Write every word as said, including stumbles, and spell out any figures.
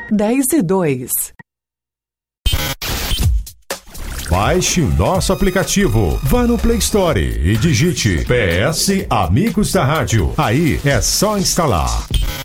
dez e dois. Baixe o nosso aplicativo. Vá no Play Store e digite P S Amigos da Rádio. Aí é só instalar.